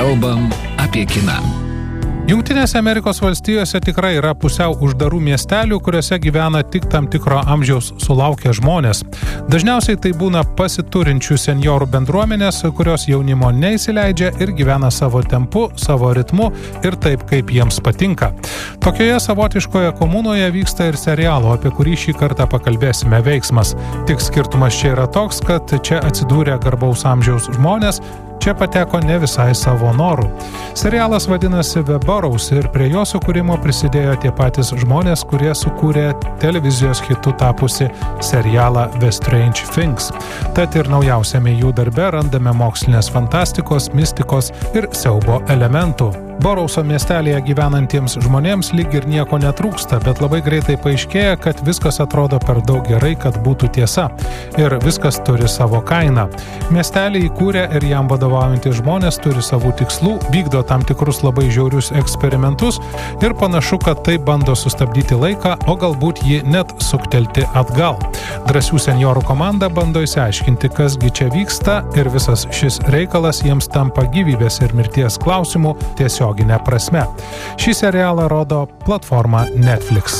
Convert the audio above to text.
Kalbam apie kiną. Jungtinėse Amerikos valstijose tikrai yra pusiau uždarų miestelių, kuriuose gyvena tik tam tikro amžiaus sulaukę žmonės. Dažniausiai tai būna pasiturinčių senjorų bendruomenės, kurios jaunimo neįsileidžia ir gyvena savo tempu, savo ritmu ir taip, kaip jiems patinka. Tokioje savotiškoje komunoje vyksta ir serialo, apie kurį šį kartą pakalbėsime, veiksmas. Tik skirtumas čia yra toks, kad čia atsidūrė garbaus amžiaus žmonės, čia pateko ne visai savo norų. Serialas vadinasi The Boroughs ir prie jo sukūrimo prisidėjo tie patys žmonės, kurie sukūrė televizijos hitu tapusi serialą The Strange Things. Tad ir naujausiame jų darbe randame mokslinės fantastikos, mistikos ir siaubo elementų. Boroughso miestelėje gyvenantiems žmonėms lyg ir nieko netrūksta, bet labai greitai paaiškėja, kad viskas atrodo per daug gerai, kad būtų tiesa. Ir viskas turi savo kainą. Miestelį įkūrė ir jam vadovaujantys žmonės turi savų tikslų, vykdo tam tikrus labai žiaurius eksperimentus ir panašu, kad tai bando sustabdyti laiką, o galbūt jį net suktelti atgal. Drąsių senjorų komanda bando išsiaiškinti, kasgi čia vyksta, ir visas šis reikalas jiems tampa gyvybės ir mirties klausimų tiesioginė prasme. Šį serialą rodo platforma Netflix.